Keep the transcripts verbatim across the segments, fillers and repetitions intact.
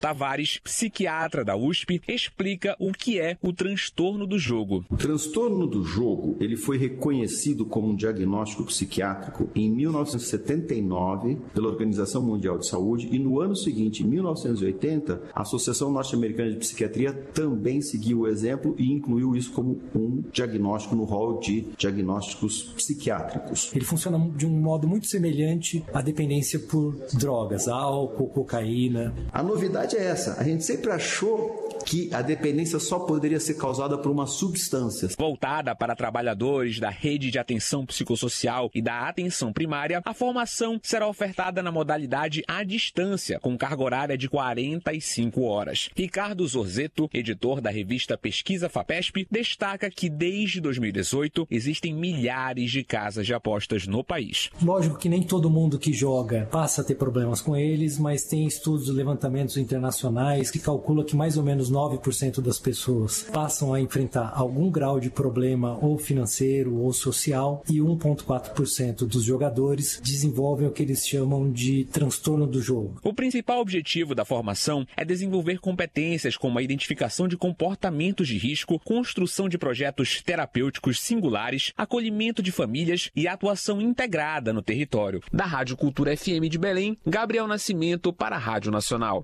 Tavares, psiquiatra da U S P, explica o que é o transtorno do jogo. O transtorno do jogo, ele foi reconhecido como um diagnóstico psiquiátrico em mil novecentos e setenta e nove pela Organização Mundial de Saúde e no ano seguinte, em mil novecentos e oitenta, a Associação Norte-Americana de Psiquiatria também seguiu o exemplo e incluiu isso como um diagnóstico no rol de diagnósticos psiquiátricos. Ele funciona de um modo muito semelhante à dependência por drogas, álcool, cocaína. A novidade é essa, a gente sempre achou que a dependência só poderia ser causada por uma substância. Voltada para trabalhadores da rede de atenção psicossocial e da atenção primária, a formação será ofertada na modalidade à distância, com carga horária de quarenta e cinco horas. Ricardo Zorzeto, editor da revista Pesquisa FAPESP, destaca que desde dois mil e dezoito existem milhares de casas de apostas no país. Lógico que nem todo mundo que joga passa a ter problemas com eles, mas tem estudos e levantamentos internacionais que calculam que mais ou menos nove por cento das pessoas passam a enfrentar algum grau de problema ou financeiro ou social e um vírgula quatro por cento dos jogadores desenvolvem o que eles chamam de transtorno do jogo. O principal objetivo da formação é desenvolver competências como a identificação de comportamentos de risco, construção de projetos terapêuticos singulares, acolhimento de famílias e atuação integrada no território. Da Rádio Cultura F M de Belém, Gabriel Nascimento para a Rádio Nacional.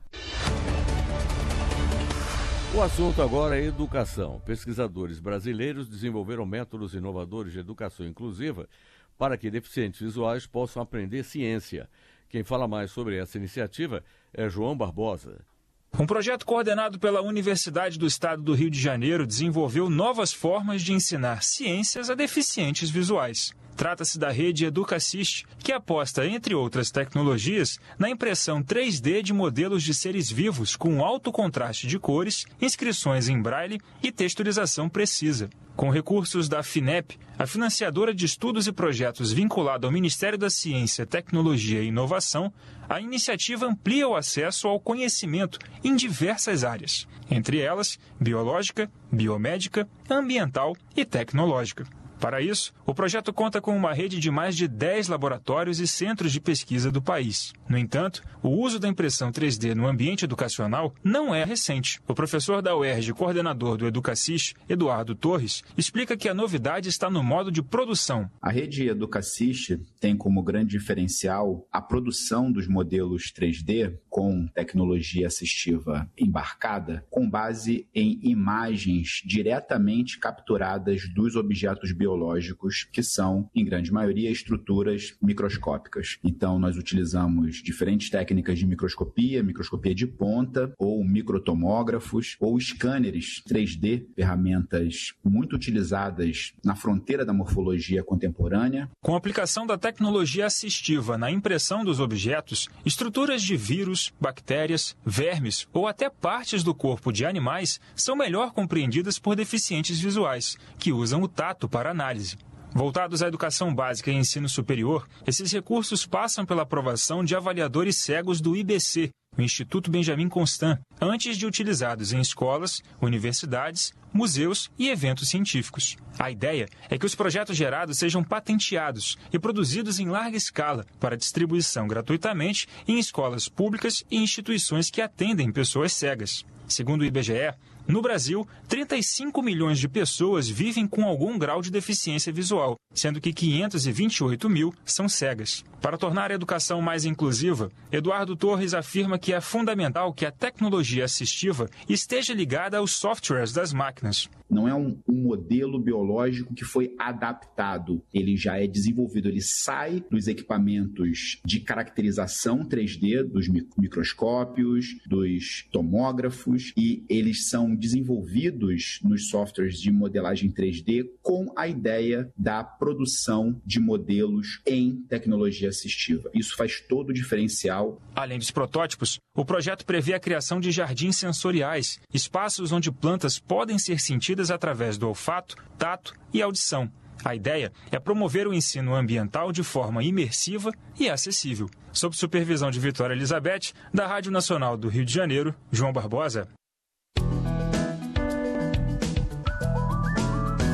O assunto agora é educação. Pesquisadores brasileiros desenvolveram métodos inovadores de educação inclusiva para que deficientes visuais possam aprender ciência. Quem fala mais sobre essa iniciativa é João Barbosa. Um projeto coordenado pela Universidade do Estado do Rio de Janeiro desenvolveu novas formas de ensinar ciências a deficientes visuais. Trata-se da rede EducaSist, que aposta, entre outras tecnologias, na impressão três D de modelos de seres vivos com alto contraste de cores, inscrições em braille e texturização precisa. Com recursos da FINEP, a financiadora de estudos e projetos vinculada ao Ministério da Ciência, Tecnologia e Inovação, a iniciativa amplia o acesso ao conhecimento em diversas áreas, entre elas biológica, biomédica, ambiental e tecnológica. Para isso, o projeto conta com uma rede de mais de dez laboratórios e centros de pesquisa do país. No entanto, o uso da impressão três D no ambiente educacional não é recente. O professor da U E R J e coordenador do EducaSist, Eduardo Torres, explica que a novidade está no modo de produção. A rede EducaSist tem como grande diferencial a produção dos modelos três D com tecnologia assistiva embarcada, com base em imagens diretamente capturadas dos objetos biológicos biológicos, que são, em grande maioria, estruturas microscópicas. Então, nós utilizamos diferentes técnicas de microscopia, microscopia de ponta, ou microtomógrafos, ou scanners três D, ferramentas muito utilizadas na fronteira da morfologia contemporânea. Com a aplicação da tecnologia assistiva na impressão dos objetos, estruturas de vírus, bactérias, vermes ou até partes do corpo de animais são melhor compreendidas por deficientes visuais, que usam o tato para análise. Voltados à educação básica e ensino superior, esses recursos passam pela aprovação de avaliadores cegos do I B C, o Instituto Benjamin Constant, antes de utilizados em escolas, universidades, museus e eventos científicos. A ideia é que os projetos gerados sejam patenteados e produzidos em larga escala para distribuição gratuitamente em escolas públicas e instituições que atendem pessoas cegas. Segundo o I B G E, no Brasil, trinta e cinco milhões de pessoas vivem com algum grau de deficiência visual, sendo que quinhentos e vinte e oito mil são cegas. Para tornar a educação mais inclusiva, Eduardo Torres afirma que é fundamental que a tecnologia assistiva esteja ligada aos softwares das máquinas. Não é um, um modelo biológico que foi adaptado, ele já é desenvolvido, ele sai dos equipamentos de caracterização três D, dos microscópios, dos tomógrafos, e eles são desenvolvidos nos softwares de modelagem três D com a ideia da produção de modelos em tecnologia assistiva. Isso faz todo o diferencial. Além dos protótipos, o projeto prevê a criação de jardins sensoriais, espaços onde plantas podem ser sentidas através do olfato, tato e audição. A ideia é promover o ensino ambiental de forma imersiva e acessível. Sob supervisão de Vitória Elizabeth, da Rádio Nacional do Rio de Janeiro, João Barbosa.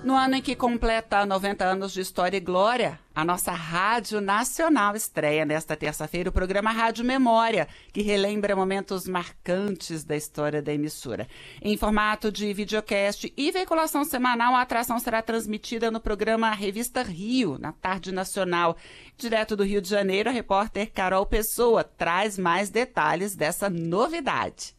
No ano em que completa noventa anos de história e glória, a nossa Rádio Nacional estreia nesta terça-feira o programa Rádio Memória, que relembra momentos marcantes da história da emissora. Em formato de videocast e veiculação semanal, a atração será transmitida no programa Revista Rio, na Tarde Nacional. Direto do Rio de Janeiro, a repórter Carol Pessoa traz mais detalhes dessa novidade.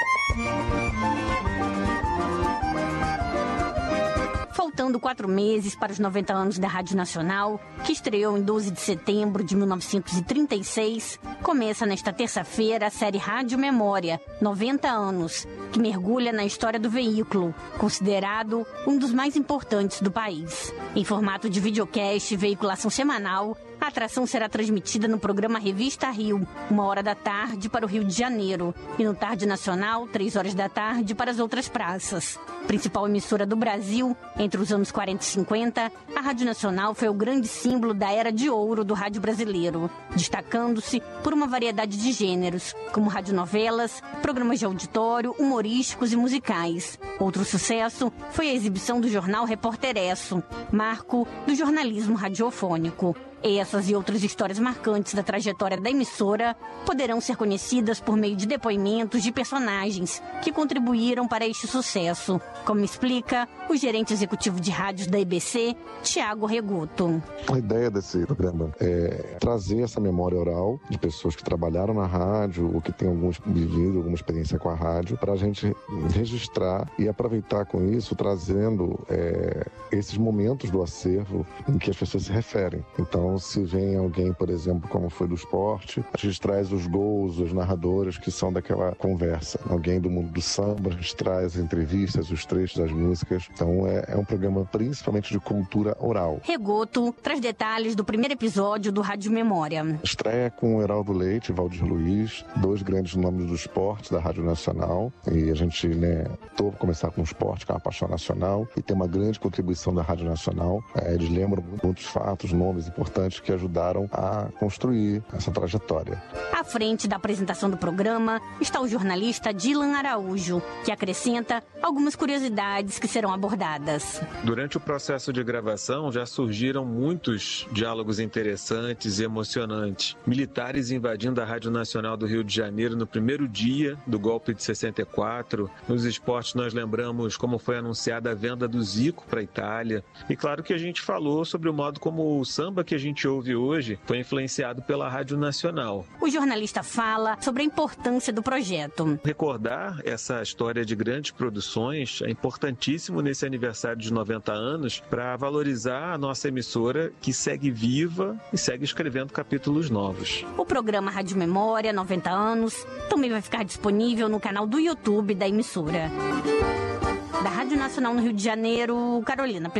Faltando quatro meses para os noventa anos da Rádio Nacional, que estreou em doze de setembro de mil novecentos e trinta e seis, começa nesta terça-feira a série Rádio Memória, noventa anos, que mergulha na história do veículo, considerado um dos mais importantes do país. Em formato de videocast e veiculação semanal, a atração será transmitida no programa Revista Rio, uma hora da tarde para o Rio de Janeiro, e no Tarde Nacional, três horas da tarde para as outras praças. Principal emissora do Brasil, entre os anos quarenta e cinquenta, a Rádio Nacional foi o grande símbolo da era de ouro do rádio brasileiro, destacando-se por uma variedade de gêneros, como radionovelas, programas de auditório, humorísticos e musicais. Outro sucesso foi a exibição do jornal Repórter Esso, marco do jornalismo radiofônico. Essas e outras histórias marcantes da trajetória da emissora poderão ser conhecidas por meio de depoimentos de personagens que contribuíram para este sucesso, como explica o gerente executivo de rádios da I B C, Tiago Reguto. A ideia desse programa é trazer essa memória oral de pessoas que trabalharam na rádio ou que têm algum vivido, alguma experiência com a rádio, para a gente registrar e aproveitar com isso, trazendo é, esses momentos do acervo em que as pessoas se referem. Então, se vem alguém, por exemplo, como foi do esporte, a gente traz os gols, os narradores que são daquela conversa. Alguém do mundo do samba, a gente traz as entrevistas, os trechos das músicas. Então é, é um programa principalmente de cultura oral. Reguto traz detalhes do primeiro episódio do Rádio Memória. Estreia com o Heraldo Leite e Valdir Luiz, dois grandes nomes do esporte da Rádio Nacional. E a gente, né, tô começar com o esporte, que é uma paixão nacional, e tem uma grande contribuição da Rádio Nacional. É, eles lembram muitos fatos, nomes importantes que ajudaram a construir essa trajetória. À frente da apresentação do programa está o jornalista Dylan Araújo, que acrescenta algumas curiosidades que serão abordadas. Durante o processo de gravação já surgiram muitos diálogos interessantes e emocionantes. Militares invadindo a Rádio Nacional do Rio de Janeiro no primeiro dia do golpe de sessenta e quatro. Nos esportes nós lembramos como foi anunciada a venda do Zico para a Itália. E claro que a gente falou sobre o modo como o samba que a gente ouve hoje foi influenciado pela Rádio Nacional. O jornalista fala sobre a importância do projeto. Recordar essa história de grandes produções é importantíssimo nesse aniversário de noventa anos para valorizar a nossa emissora que segue viva e segue escrevendo capítulos novos. O programa Rádio Memória noventa anos também vai ficar disponível no canal do YouTube da emissora. Da Rádio Nacional no Rio de Janeiro, Carolina